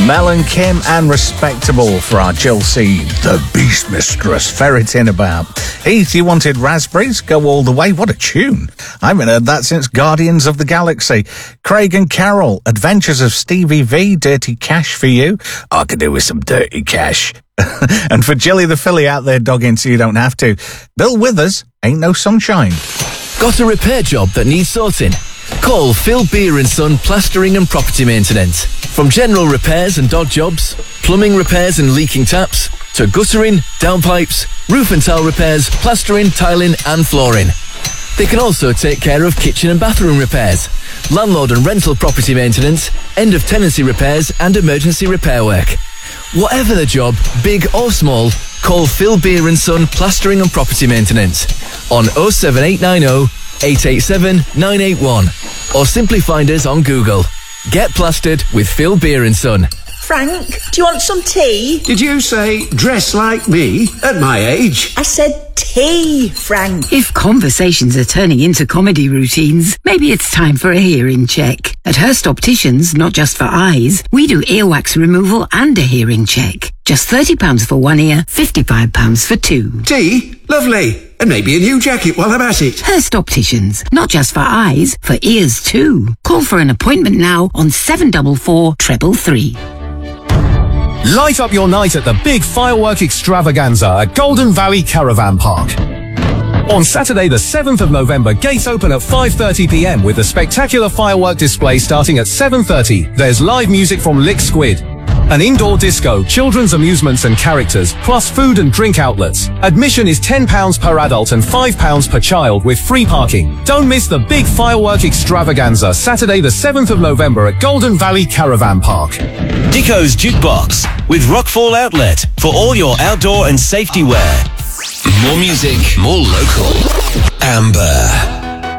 Mel and Kim and Respectable for our Jill C, the Beast Mistress, ferreting about. Heath, you wanted Raspberries? Go all the way. What a tune. I haven't heard that since Guardians of the Galaxy. Craig and Carol, Adventures of Stevie V, Dirty Cash for you. I could do with some Dirty Cash. And for Jilly the filly out there dogging so you don't have to, Bill Withers, Ain't No Sunshine. Got a repair job that needs sorting? Call Phil Beer & Son Plastering and Property Maintenance. From general repairs and dog jobs, plumbing repairs and leaking taps, to guttering, downpipes, roof and tile repairs, plastering, tiling and flooring. They can also take care of kitchen and bathroom repairs, landlord and rental property maintenance, end of tenancy repairs and emergency repair work. Whatever the job, big or small, call Phil Beer & Son Plastering and Property Maintenance on 07890 887 981 or simply find us on Google. Get plastered with Phil Beer & Son. Frank, do you want some tea? Did you say dress like me at my age? I said tea, Frank. If conversations are turning into comedy routines, maybe it's time for a hearing check. At Hurst Opticians, not just for eyes, we do earwax removal and a hearing check. Just £30 for one ear, £55 for two. Tea? Lovely. And maybe a new jacket while I'm at it. Hurst Opticians, not just for eyes, for ears too. Call for an appointment now on 744 333. Light up your night at the big firework extravaganza at Golden Valley Caravan Park. On Saturday the 7th of November, gates open at 5:30 p.m. with a spectacular firework display starting at 7:30. There's live music from Lick Squid, an indoor disco, children's amusements and characters, plus food and drink outlets. Admission is £10 per adult and £5 per child with free parking. Don't miss the big firework extravaganza, Saturday the 7th of November at Golden Valley Caravan Park. Dicko's Jukebox with Rockfall Outlet for all your outdoor and safety wear. More music, more local. Amber.